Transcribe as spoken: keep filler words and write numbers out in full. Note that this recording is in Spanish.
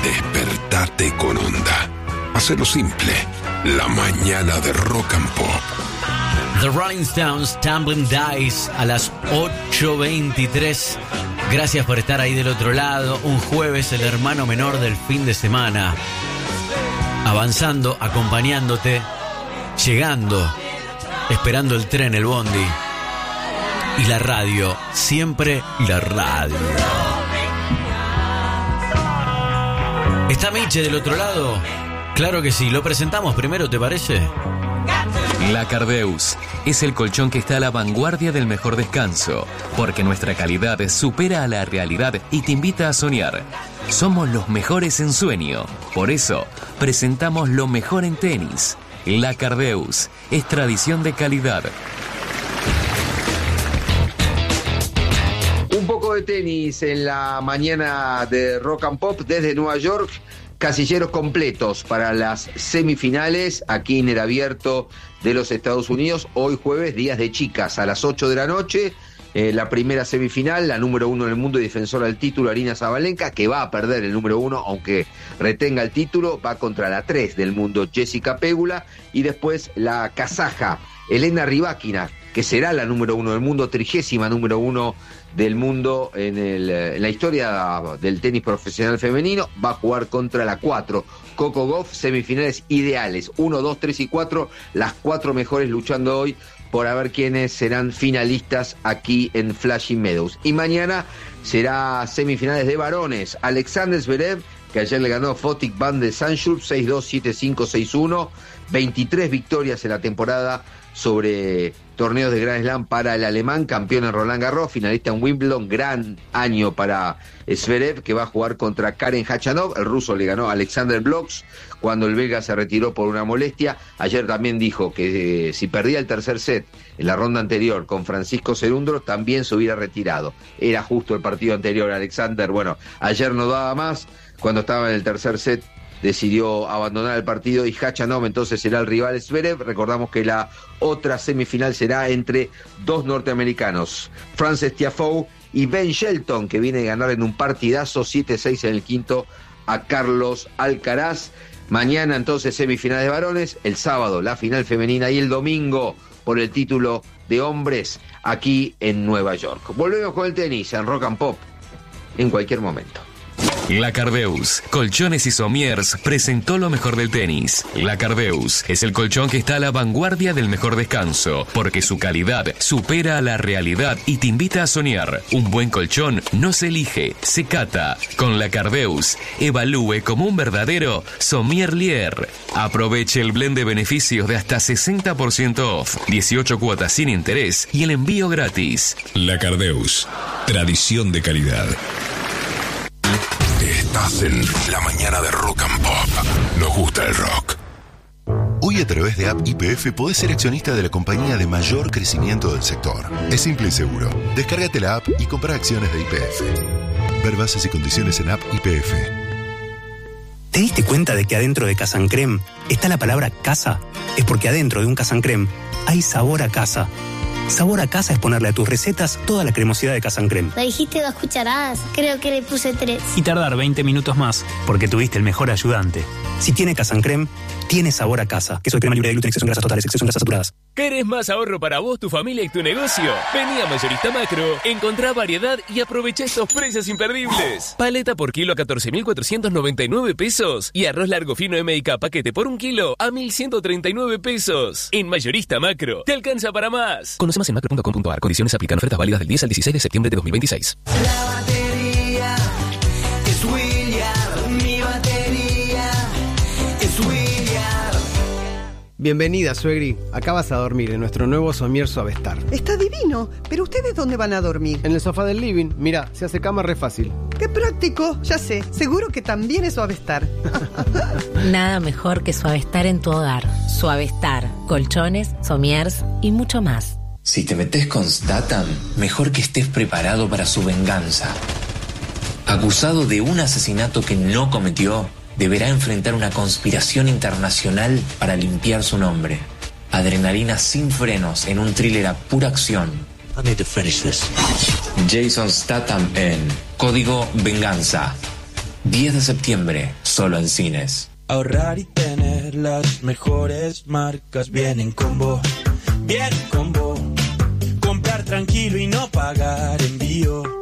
Despertate con Onda. Hacelo simple. La mañana de Rock and Pop. The Rolling Stones, Tumbling Dice, a las ocho veintitrés. Gracias por estar ahí del otro lado. Un jueves, el hermano menor del fin de semana. Avanzando, acompañándote, llegando, esperando el tren, el bondi. Y la radio, siempre la radio. ¿Está Miche del otro lado? Claro que sí, lo presentamos primero, ¿te parece? La Cardeus es el colchón que está a la vanguardia del mejor descanso, porque nuestra calidad supera a la realidad y te invita a soñar. Somos los mejores en sueño, por eso presentamos lo mejor en tenis. La Cardeus es tradición de calidad. Un poco de tenis en la mañana de Rock and Pop desde Nueva York. Casilleros completos para las semifinales aquí en el Abierto de los Estados Unidos. Hoy jueves, días de chicas, a las ocho de la noche. Eh, la primera semifinal, la número uno en el mundo y defensora del título, Aryna Sabalenka, que va a perder el número uno, aunque retenga el título, va contra la tres del mundo, Jessica Pegula. Y después la kazaja, Elena Rybakina, que será la número uno del mundo, trigésima número uno del mundo en, el, en la historia del tenis profesional femenino, va a jugar contra la cuatro, Coco Gauff. Semifinales ideales, uno, dos, tres y cuatro, las cuatro mejores luchando hoy por a ver quiénes serán finalistas aquí en Flushing Meadows. Y mañana será semifinales de varones, Alexander Zverev, que ayer le ganó Fotik Van de Sanchurp, seis dos, siete cinco, seis uno, veintitrés victorias en la temporada sobre torneos de Grand Slam para el alemán, campeón en Roland Garros, finalista en Wimbledon. Gran año para Zverev, que va a jugar contra Karen Khachanov. El ruso le ganó a Alexander Bloks cuando el belga se retiró por una molestia. Ayer también dijo que eh, si perdía el tercer set en la ronda anterior con Francisco Cerundolo, también se hubiera retirado. Era justo el partido anterior, Alexander. Bueno, ayer no daba más. Cuando estaba en el tercer set decidió abandonar el partido y Khachanov entonces será el rival Zverev. Recordamos que la otra semifinal será entre dos norteamericanos, Frances Tiafoe y Ben Shelton, que viene a ganar en un partidazo siete seis en el quinto a Carlos Alcaraz. Mañana entonces semifinales de varones, el sábado la final femenina y el domingo por el título de hombres aquí en Nueva York. Volvemos con el tenis en Rock and Pop en cualquier momento. La Cardeus, Colchones y Somiers, presentó lo mejor del tenis. La Cardeus es el colchón que está a la vanguardia del mejor descanso, porque su calidad supera a la realidad y te invita a soñar. Un buen colchón no se elige, se cata. Con La Cardeus, evalúe como un verdadero sommelier. Aproveche el blend de beneficios de hasta sesenta por ciento off, dieciocho cuotas sin interés y el envío gratis. La Cardeus, tradición de calidad. Estás en la mañana de Rock and Pop. Nos gusta el rock. Hoy a través de App Y P F podés ser accionista de la compañía de mayor crecimiento del sector. Es simple y seguro. Descárgate la app y compra acciones de Y P F. Ver bases y condiciones en App Y P F. ¿Te diste cuenta de que adentro de Casancrem está la palabra casa? Es porque adentro de un Casancrem hay sabor a casa. Sabor a casa es ponerle a tus recetas toda la cremosidad de Casancrem. Me dijiste dos cucharadas, creo que le puse tres. Y tardar veinte minutos más, porque tuviste el mejor ayudante. Si tiene Casancrem, tiene sabor a casa. Queso de crema libre de gluten, exceso en grasas totales, exceso en grasas saturadas. ¿Querés más ahorro para vos, tu familia y tu negocio? Vení a Mayorista Macro, encontrá variedad y aprovecha estos precios imperdibles. Paleta por kilo a catorce mil cuatrocientos noventa y nueve pesos y arroz largo fino M I K paquete por un kilo a mil ciento treinta y nueve pesos. En Mayorista Macro, te alcanza para más. Conoce más en macro punto com punto a r. Condiciones aplican. Ofertas válidas del diez al dieciséis de septiembre de dos mil veintiséis. La batería es William, mi batería es William. Bienvenida, suegri. Acá vas a dormir en nuestro nuevo somier Suavestar. Está divino, pero ¿ustedes dónde van a dormir? En el sofá del living. Mira, se hace cama re fácil. ¡Qué práctico! Ya sé, seguro que también es Suavestar. Nada mejor que Suavestar en tu hogar. Suavestar, colchones, somiers y mucho más. Si te metes con Statham, mejor que estés preparado para su venganza. Acusado de un asesinato que no cometió, deberá enfrentar una conspiración internacional para limpiar su nombre. Adrenalina sin frenos en un thriller a pura acción. I need to finish this. Jason Statham en Código Venganza. diez de septiembre, solo en cines. Ahorrar y tener las mejores marcas vienen con vos, vienen con vos. Comprar tranquilo y no pagar envío.